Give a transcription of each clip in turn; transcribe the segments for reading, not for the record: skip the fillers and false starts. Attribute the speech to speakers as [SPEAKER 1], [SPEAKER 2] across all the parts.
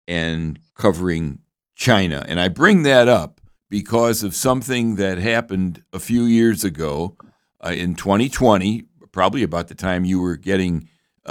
[SPEAKER 1] and covering China. And I bring that up because of something that happened a few years ago in 2020, probably about the time you were getting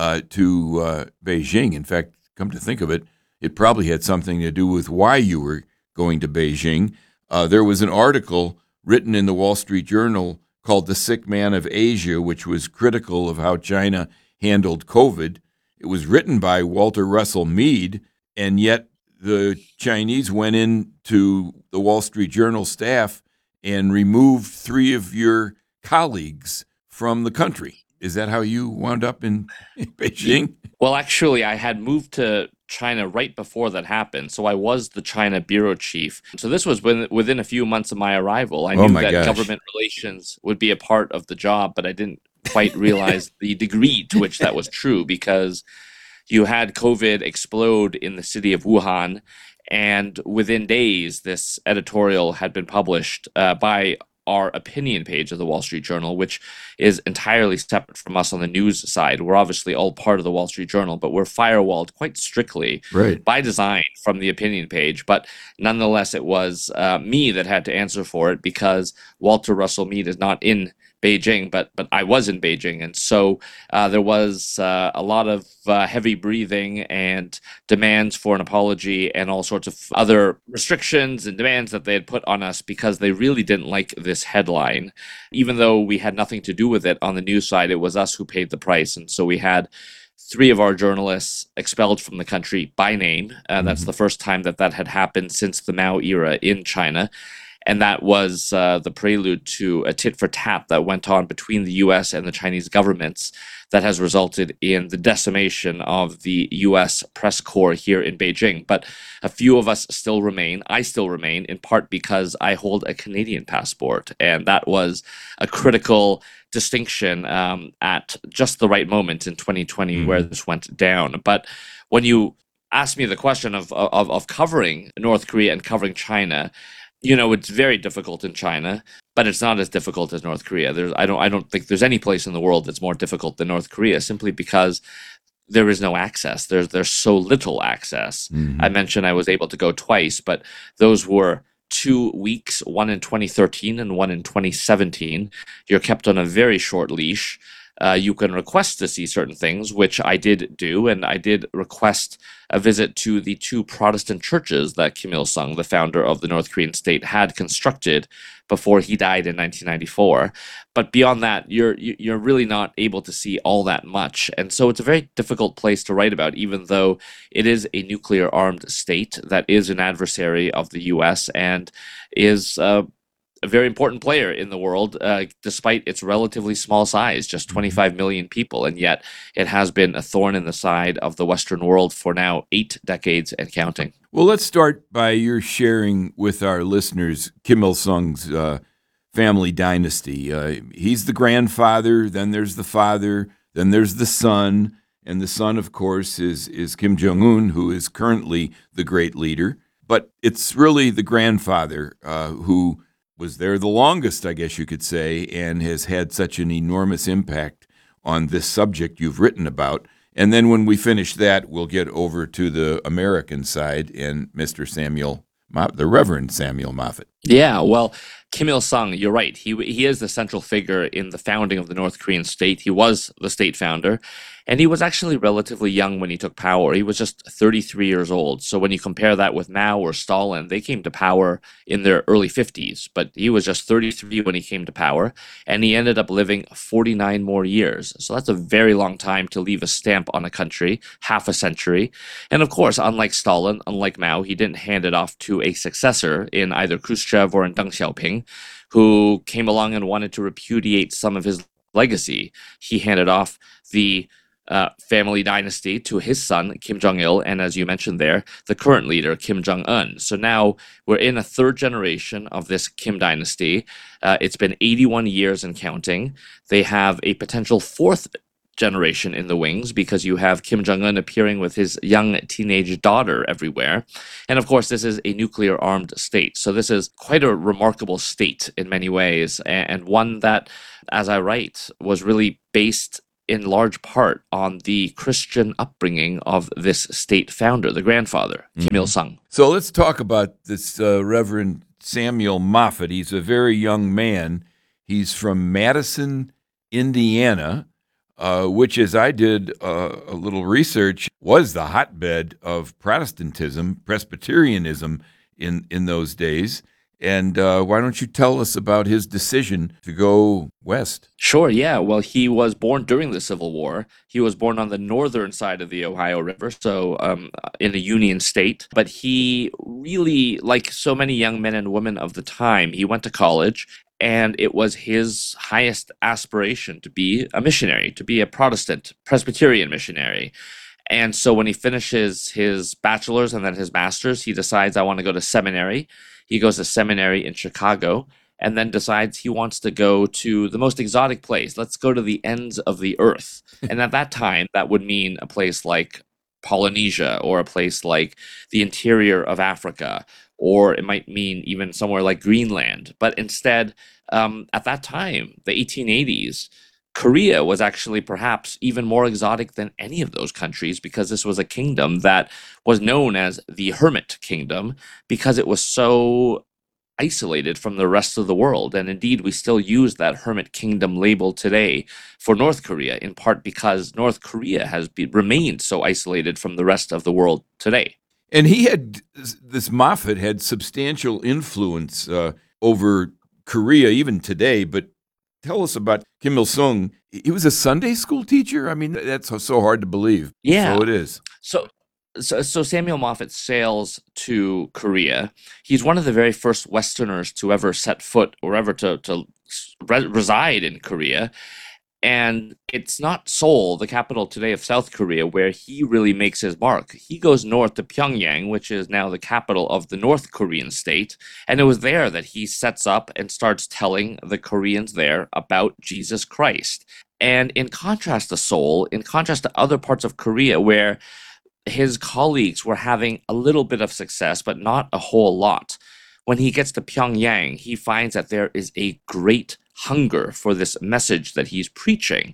[SPEAKER 1] to Beijing. In fact, come to think of it, it probably had something to do with why you were going to Beijing. There was an article written in the Wall Street Journal called The Sick Man of Asia, which was critical of how China handled COVID. It was written by Walter Russell Mead, and yet the Chinese went into the Wall Street Journal staff and removed 3 of your colleagues from the country. Is that how you wound up in Beijing?
[SPEAKER 2] Well, actually, I had moved to China right before that happened, so I was the China bureau chief. So this was within a few months of my arrival. I
[SPEAKER 1] Oh
[SPEAKER 2] knew
[SPEAKER 1] my
[SPEAKER 2] that
[SPEAKER 1] gosh.
[SPEAKER 2] government relations would be a part of the job, but I didn't quite realize the degree to which that was true, because you had COVID explode in the city of Wuhan, and within days, this editorial had been published by our opinion page of the Wall Street Journal, which is entirely separate from us on the news side. We're obviously all part of the Wall Street Journal, but we're firewalled quite strictly
[SPEAKER 1] Right.
[SPEAKER 2] by design from the opinion page. But nonetheless, it was me that had to answer for it, because Walter Russell Mead is not in Beijing, but I was in Beijing, and so there was a lot of heavy breathing and demands for an apology and all sorts of other restrictions and demands that they had put on us, because they really didn't like this headline. Even though we had nothing to do with it on the news side, it was us who paid the price, and so we had 3 of our journalists expelled from the country by name. That's the first time that that had happened since the Mao era in China. And that was the prelude to a tit for tat that went on between the US and the Chinese governments that has resulted in the decimation of the US press corps here in Beijing. But a few of us still remain. I still remain, in part because I hold a Canadian passport. And that was a critical distinction at just the right moment in 2020 where this went down. But when you ask me the question of covering North Korea and covering China, it's very difficult in China, but it's not as difficult as North Korea. I don't think there's any place in the world that's more difficult than North Korea, simply because there is no access. There's so little access. I mentioned I was able to go twice, but those were 2 weeks, one in 2013 and one in 2017. You're kept on a very short leash. You can request to see certain things, which I did do, and I did request a visit to the 2 Protestant churches that Kim Il-sung, the founder of the North Korean state, had constructed before he died in 1994. But beyond that, you're really not able to see all that much, and so it's a very difficult place to write about, even though it is a nuclear-armed state that is an adversary of the U.S. and is a very important player in the world, despite its relatively small size, just 25 million people, and yet it has been a thorn in the side of the Western world for now 8 decades and counting.
[SPEAKER 1] Well, let's start by your sharing with our listeners Kim Il-sung's family dynasty. He's the grandfather, then there's the father, then there's the son, and the son, of course, is Kim Jong-un, who is currently the great leader. But it's really the grandfather who was there the longest, I guess you could say, and has had such an enormous impact on this subject you've written about. And then when we finish that, we'll get over to the American side and Mr. the Reverend Samuel Moffett.
[SPEAKER 2] Yeah, well, Kim Il-sung, you're right. He is the central figure in the founding of the North Korean state. He was the state founder, and he was actually relatively young when he took power. He was just 33 years old. So when you compare that with Mao or Stalin, they came to power in their early 50s, but he was just 33 when he came to power, and he ended up living 49 more years. So that's a very long time to leave a stamp on a country, half a century. And of course, unlike Stalin, unlike Mao, he didn't hand it off to a successor in either Khrushchev or in Deng Xiaoping, who came along and wanted to repudiate some of his legacy. He handed off the family dynasty to his son, Kim Jong-il, and as you mentioned there, the current leader, Kim Jong-un. So now we're in a 3rd generation of this Kim dynasty. It's been 81 years and counting. They have a potential 4th generation in the wings, because you have Kim Jong-un appearing with his young teenage daughter everywhere. And of course, this is a nuclear-armed state. So this is quite a remarkable state in many ways, and one that, as I write, was really based in large part on the Christian upbringing of this state founder, the grandfather, Kim Il Sung.
[SPEAKER 1] So let's talk about this Reverend Samuel Moffett. He's a very young man. He's from Madison, Indiana, which, as I did a little research, was the hotbed of Protestantism, Presbyterianism in those days. And why don't you tell us about his decision to go west?
[SPEAKER 2] Sure, yeah. Well, he was born during the Civil War. He was born on the northern side of the Ohio River, so in a Union state. But he really, like so many young men and women of the time, he went to college, and it was his highest aspiration to be a missionary, to be a Protestant, Presbyterian missionary. And so when he finishes his bachelor's and then his master's, he decides, I want to go to seminary. He goes to seminary in Chicago and then decides he wants to go to the most exotic place. Let's go to the ends of the earth. And at that time, that would mean a place like Polynesia or a place like the interior of Africa, or it might mean even somewhere like Greenland. But instead, at that time, the 1880s, Korea was actually perhaps even more exotic than any of those countries because this was a kingdom that was known as the Hermit Kingdom because it was so isolated from the rest of the world. And indeed, we still use that Hermit Kingdom label today for North Korea, in part because North Korea has remained so isolated from the rest of the world today.
[SPEAKER 1] And this Moffett had substantial influence over Korea even today, but tell us about Kim Il Sung. He was a Sunday school teacher? I mean, that's so hard to believe.
[SPEAKER 2] Yeah.
[SPEAKER 1] So it is.
[SPEAKER 2] So Samuel Moffett sails to Korea. He's one of the very first Westerners to ever set foot or ever to reside in Korea. And it's not Seoul, the capital today of South Korea, where he really makes his mark. He goes north to Pyongyang, which is now the capital of the North Korean state. And it was there that he sets up and starts telling the Koreans there about Jesus Christ. And in contrast to Seoul, in contrast to other parts of Korea where his colleagues were having a little bit of success, but not a whole lot, when he gets to Pyongyang, he finds that there is a great hunger for this message that he's preaching.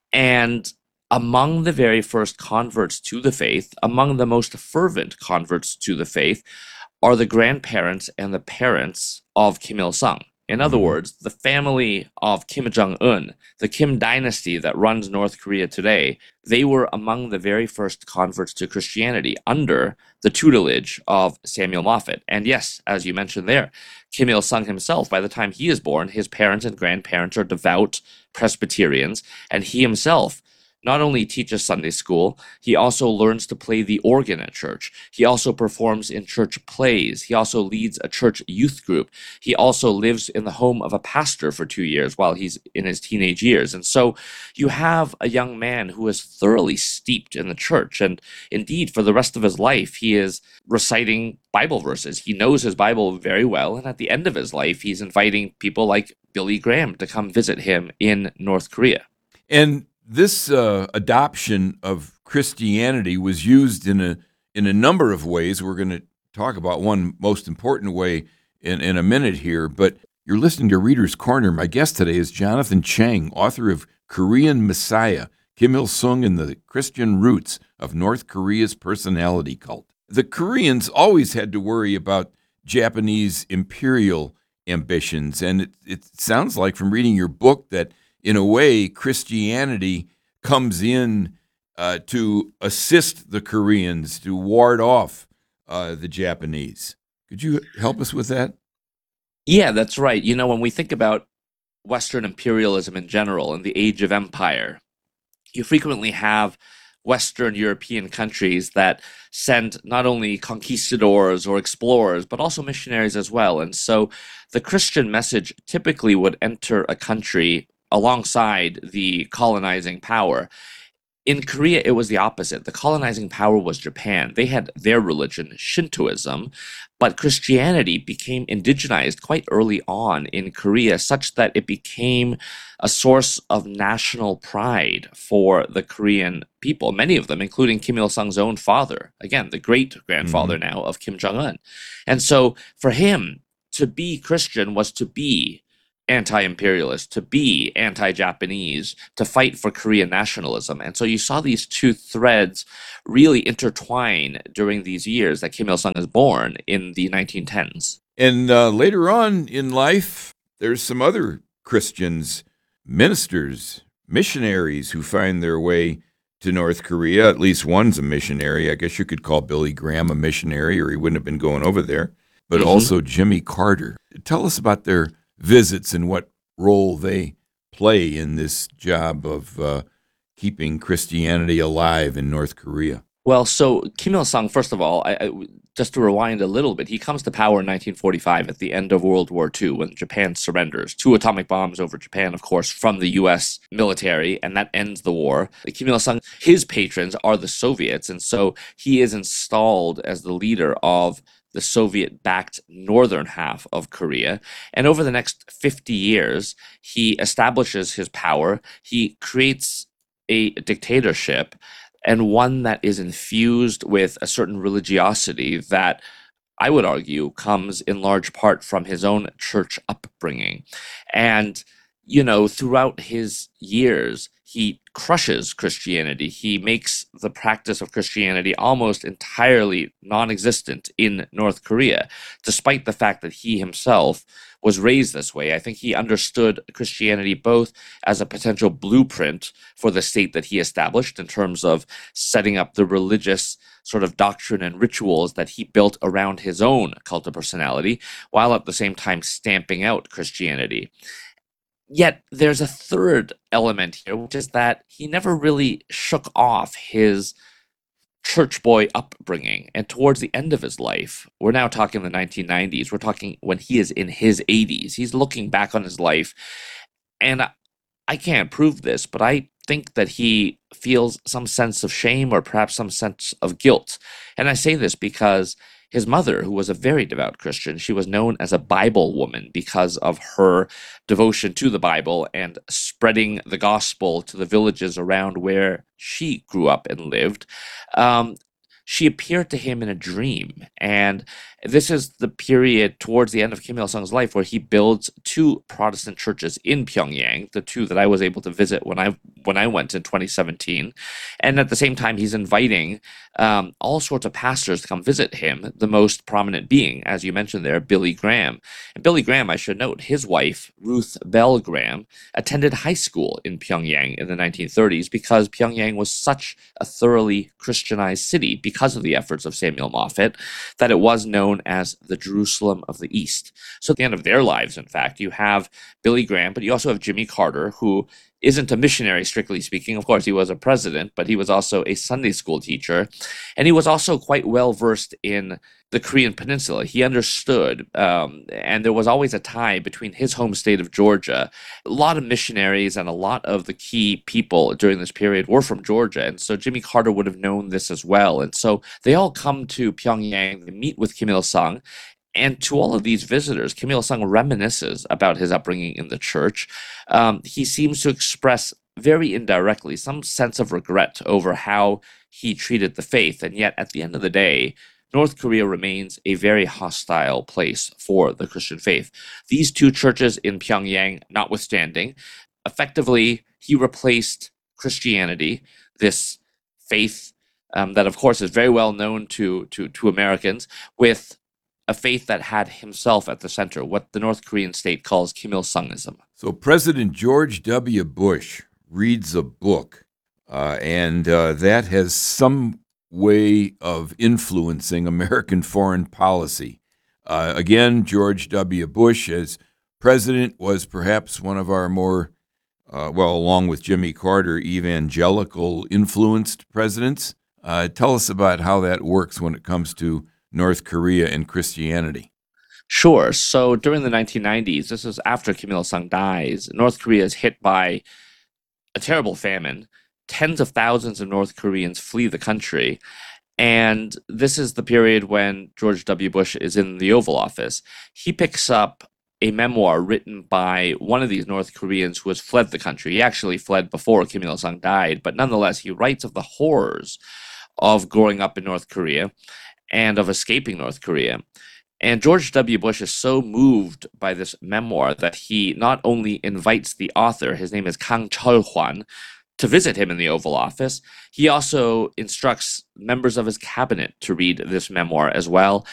[SPEAKER 2] And among the very first converts to the faith, among the most fervent converts to the faith, are the grandparents and the parents of Kim Il Sung. In other words, the family of Kim Jong-un, the Kim dynasty that runs North Korea today, they were among the very first converts to Christianity under the tutelage of Samuel Moffett. And yes, as you mentioned there, Kim Il-sung himself, by the time he is born, his parents and grandparents are devout Presbyterians, and he himself not only teaches Sunday school, he also learns to play the organ at church. He also performs in church plays. He also leads a church youth group. He also lives in the home of a pastor for 2 years while he's in his teenage years. And so you have a young man who is thoroughly steeped in the church. And indeed, for the rest of his life, he is reciting Bible verses. He knows his Bible very well. And at the end of his life, he's inviting people like Billy Graham to come visit him in North Korea.
[SPEAKER 1] And this adoption of Christianity was used in a number of ways. We're going to talk about one most important way in a minute here, but you're listening to Reader's Corner. My guest today is Jonathan Chang, author of Korean Messiah, Kim Il-sung and the Christian Roots of North Korea's Personality Cult. The Koreans always had to worry about Japanese imperial ambitions, and it sounds like from reading your book that in a way, Christianity comes in to assist the Koreans to ward off the Japanese. Could you help us with that?
[SPEAKER 2] Yeah, that's right. You know, when we think about Western imperialism in general and the age of empire, you frequently have Western European countries that send not only conquistadors or explorers, but also missionaries as well. And so the Christian message typically would enter a country alongside the colonizing power. In Korea, it was the opposite. The colonizing power was Japan. They had their religion, Shintoism, but Christianity became indigenized quite early on in Korea, such that it became a source of national pride for the Korean people, many of them, including Kim Il-sung's own father, again, the great-grandfather now of Kim Jong-un. And so for him, to be Christian was to be anti-imperialist, to be anti-Japanese, to fight for Korean nationalism. And so you saw these two threads really intertwine during these years that Kim Il-sung is born in the 1910s.
[SPEAKER 1] And later on in life, there's some other Christians, ministers, missionaries who find their way to North Korea. At least one's a missionary. I guess you could call Billy Graham a missionary, or he wouldn't have been going over there. But also Jimmy Carter. Tell us about their visits and what role they play in this job of keeping Christianity alive in North Korea.
[SPEAKER 2] Well, so Kim Il Sung, first of all, just to rewind a little bit, he comes to power in 1945 at the end of World War II when Japan surrenders. Two atomic bombs over Japan, of course, from the U.S. military, and that ends the war. Kim Il Sung, his patrons are the Soviets, and so he is installed as the leader of the Soviet-backed northern half of Korea. And over the next 50 years, he establishes his power. He creates a dictatorship, and one that is infused with a certain religiosity that I would argue comes in large part from his own church upbringing. And, throughout his years, he crushes Christianity. He makes the practice of Christianity almost entirely non existent in North Korea, despite the fact that he himself was raised this way. I think he understood Christianity both as a potential blueprint for the state that he established in terms of setting up the religious sort of doctrine and rituals that he built around his own cult of personality, while at the same time stamping out Christianity. Yet there's a third element here, which is that he never really shook off his church boy upbringing. And towards the end of his life, we're now talking the 1990s, we're talking when he is in his 80s, he's looking back on his life. And I can't prove this, but I think that he feels some sense of shame or perhaps some sense of guilt. And I say this because his mother, who was a very devout Christian, she was known as a Bible woman because of her devotion to the Bible and spreading the gospel to the villages around where she grew up and lived. She appeared to him in a dream. And this is the period towards the end of Kim Il sung's life where he builds two Protestant churches in Pyongyang, the two that I was able to visit when I went in 2017. And at the same time, he's inviting all sorts of pastors to come visit him, the most prominent being, as you mentioned there, Billy Graham. And Billy Graham, I should note, his wife, Ruth Bell Graham, attended high school in Pyongyang in the 1930s because Pyongyang was such a thoroughly Christianized city because of the efforts of Samuel Moffett that it was known as the Jerusalem of the East. So at the end of their lives, in fact, you have Billy Graham, but you also have Jimmy Carter, who isn't a missionary, strictly speaking. Of course, he was a president, but he was also a Sunday school teacher. And he was also quite well versed in the Korean peninsula. He understood, and there was always a tie between his home state of Georgia. A lot of missionaries and a lot of the key people during this period were from Georgia. And so Jimmy Carter would have known this as well. And so they all come to Pyongyang, they meet with Kim Il sung. And to all of these visitors, Kim Il sung reminisces about his upbringing in the church. He seems to express very indirectly some sense of regret over how he treated the faith. And yet, at the end of the day, North Korea remains a very hostile place for the Christian faith. These two churches in Pyongyang, notwithstanding, effectively, he replaced Christianity, this faith that, of course, is very well known to Americans, with a faith that had himself at the center, what the North Korean state calls Kim Il sungism.
[SPEAKER 1] So President George W. Bush reads a book, and that has some way of influencing American foreign policy. Again, George W. Bush, as president, was perhaps one of our more, along with Jimmy Carter, evangelical-influenced presidents. Tell us about how that works when it comes to North Korea and Christianity.
[SPEAKER 2] Sure. So during the 1990s, this is after Kim Il sung dies, North Korea is hit by a terrible famine. Tens of thousands of North Koreans flee the country. And this is the period when George W. Bush is in the Oval Office. He picks up a memoir written by one of these North Koreans who has fled the country. He actually fled before Kim Il sung died, but nonetheless, he writes of the horrors of growing up in North Korea and of escaping North Korea. And George W. Bush is so moved by this memoir that he not only invites the author, his name is Kang Chol-hwan, to visit him in the Oval Office, he also instructs members of his cabinet to read this memoir as well.